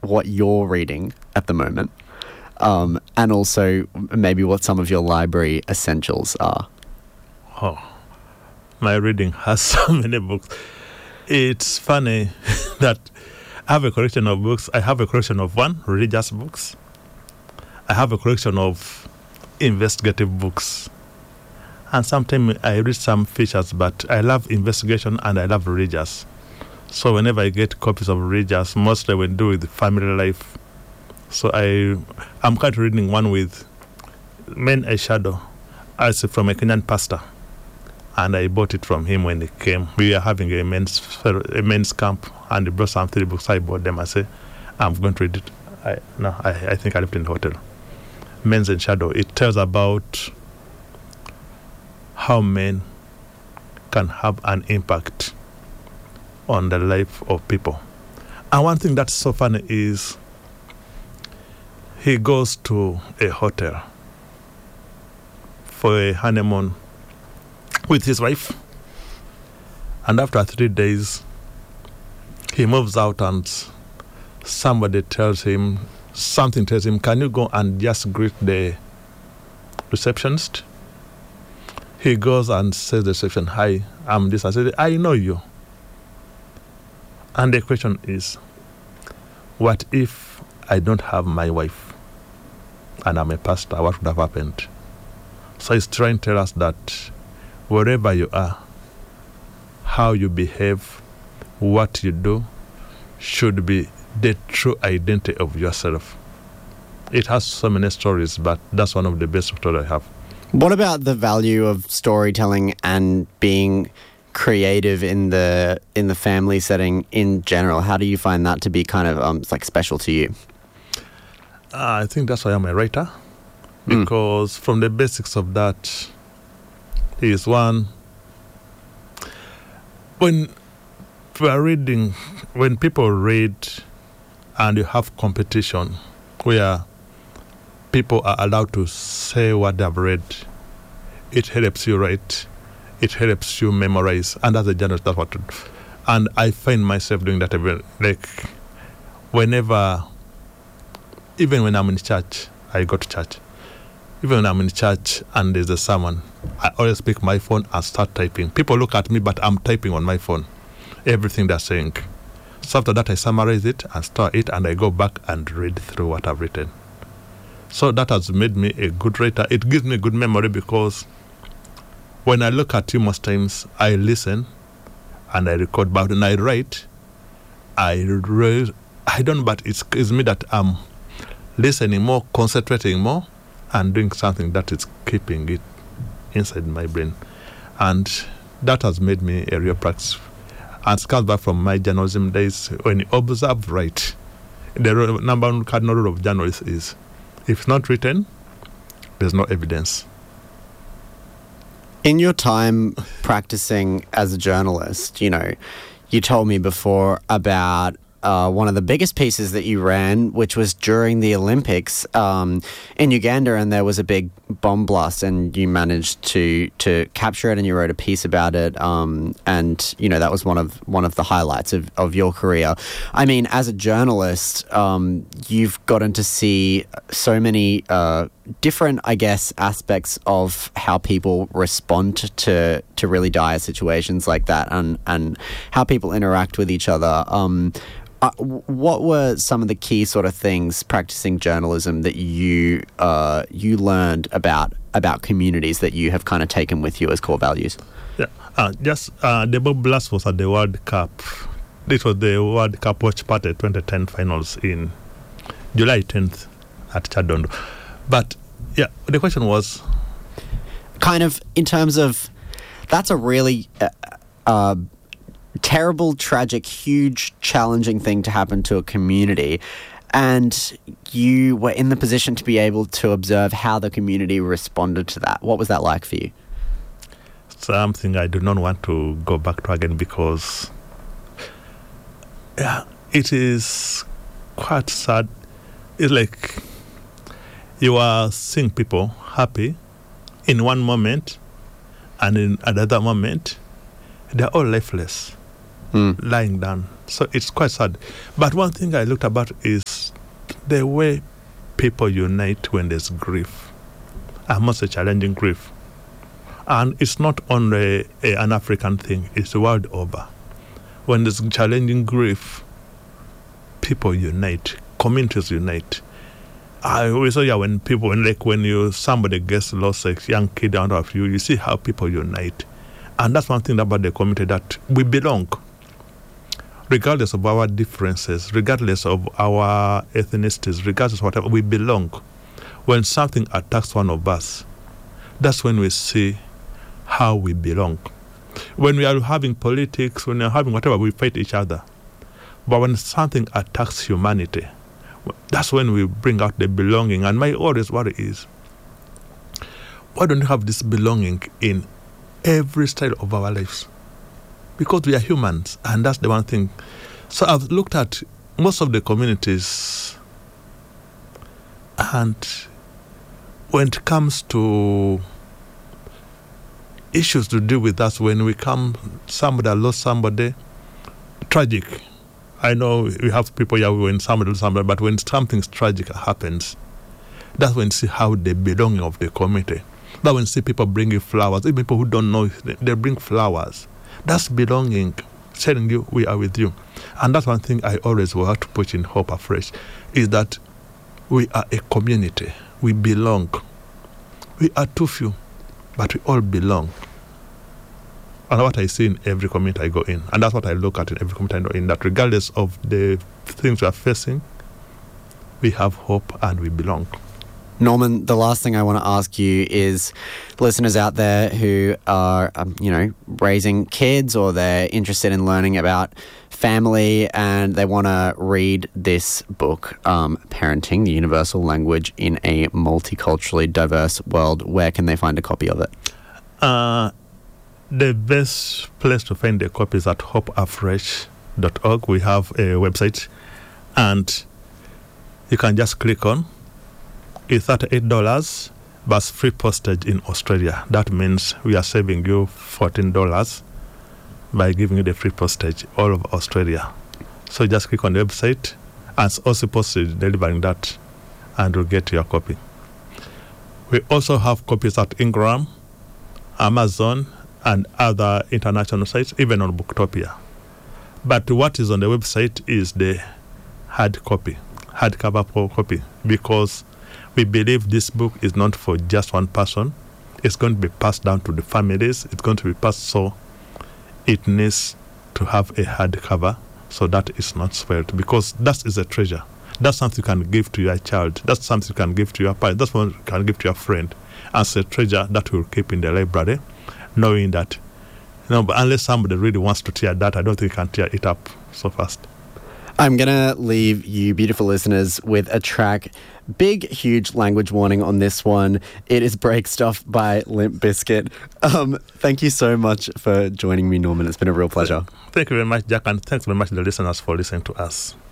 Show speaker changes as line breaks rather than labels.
what you're reading at the moment, and also maybe what some of your library essentials are.
Oh, my reading has so many books. It's funny that I have a collection of books. I have a collection of religious books. I have a collection of investigative books. And sometimes I read some features, but I love investigation and I love religious. So whenever I get copies of religious, mostly when do with family life. So I'm currently reading one with Men a Shadow, as from a Kenyan pastor. And I bought it from him when he came. We were having a men's camp, and he brought some 3 books. I bought them. I said, I'm going to read it. I think I lived in the hotel. Men's in Shadow. It tells about how men can have an impact on the life of people. And one thing that's so funny is he goes to a hotel for a honeymoon with his wife, and after 3 days he moves out and something tells him, can you go and just greet the receptionist? He goes and says to the reception, hi, I'm this. I said, I know you. And the question is, what if I don't have my wife and I'm a pastor? What would have happened? So he's trying to tell us that wherever you are, how you behave, what you do, should be the true identity of yourself. It has so many stories, but that's one of the best stories I have.
What about the value of storytelling and being creative in the family setting in general? How do you find that to be kind of special to you?
I think that's why I'm a writer, because from the basics of that is one, when people read and you have competition where people are allowed to say what they've read, it helps you write, it helps you memorize, and as a journalist, that's what to do. And I find myself doing that like even when I'm in church, I go to church. Even when I'm in church and there's a sermon, I always pick my phone and start typing. People look at me, but I'm typing on my phone everything they're saying. So after that, I summarize it and store it, and I go back and read through what I've written. So that has made me a good writer. It gives me good memory, because when I look at you most times, I listen and I record, but when I write, I don't know, but it's me that I'm listening more, concentrating more, and doing something that is keeping it inside my brain. And that has made me a real practice. And it comes back from my journalism days. When you observe, write. The number one cardinal rule of journalists is, if it's not written, there's no evidence.
In your time practicing as a journalist, you told me before about one of the biggest pieces that you ran, which was during the Olympics in Uganda, and there was a big bomb blast, and you managed to capture it, and you wrote a piece about it, and that was one of the highlights of your career. I mean, as a journalist, you've gotten to see so many different, I guess, aspects of how people respond to really dire situations like that, and how people interact with each other. What were some of the key sort of things practicing journalism that you learned about communities that you have kind of taken with you as core values?
Yeah, the bomb blast was at the World Cup. This was the World Cup watch party 2010 finals in July 10th at Chadondo. But yeah, the question was
kind of in terms of, that's a really terrible, tragic, huge, challenging thing to happen to a community, and you were in the position to be able to observe how the community responded to that. What was that like for you?
Something I do not want to go back to again, because it is quite sad. It's like you are seeing people happy in one moment, and in another moment they're all lifeless, lying down. So it's quite sad. But one thing I looked about is the way people unite when there's grief. I must say challenging grief. And it's not only an African thing, it's the world over. When there's challenging grief, people unite, communities unite. I always say, when somebody gets lost, a young kid out of you see how people unite. And that's one thing about the community, that we belong. Regardless of our differences, regardless of our ethnicities, regardless of whatever, we belong. When something attacks one of us, that's when we see how we belong. When we are having politics, when we are having whatever, we fight each other. But when something attacks humanity, that's when we bring out the belonging. And my always worry is, why don't we have this belonging in every style of our lives? Because we are humans, and that's the one thing. So I've looked at most of the communities, and when it comes to issues to do with us, when we come, somebody lost somebody, tragic. I know we have people here when somebody lost somebody, but when something tragic happens, that's when you see how the belonging of the community. That's when you see people bringing flowers. Even people who don't know, they bring flowers. That's belonging, telling you we are with you. And that's one thing I always want to put in Hope Afresh, is that we are a community. We belong. We are too few, but we all belong. And what I see in every community I go in, and that's what I look at in every community I go in, that regardless of the things we are facing, we have hope and we belong.
Norman, the last thing I want to ask you is, listeners out there who are, raising kids, or they're interested in learning about family and they want to read this book, Parenting, the Universal Language in a Multiculturally Diverse World, where can they find a copy of it?
The best place to find the copy is at hopeafresh.org. We have a website, and you can just click on. It's $38 plus free postage in Australia. That means we are saving you $14 by giving you the free postage all over Australia. So just click on the website, and it's also postage delivering that, and you'll get your copy. We also have copies at Ingram, Amazon, and other international sites, even on Booktopia. But what is on the website is the hardcover copy, because we believe this book is not for just one person. It's going to be passed down to the families. It's going to be passed, so it needs to have a hardcover so that it's not spoiled, because that is a treasure. That's something you can give to your child. That's something you can give to your parent. That's what you can give to your friend as a treasure that will keep in the library, knowing that, but unless somebody really wants to tear that, I don't think you can tear it up so fast.
I'm going to leave you, beautiful listeners, with a track. Big, huge language warning on this one. It is Break Stuff by Limp Bizkit. Thank you so much for joining me, Norman. It's been a real pleasure.
Thank you very much, Jack, and thanks very much to the listeners for listening to us.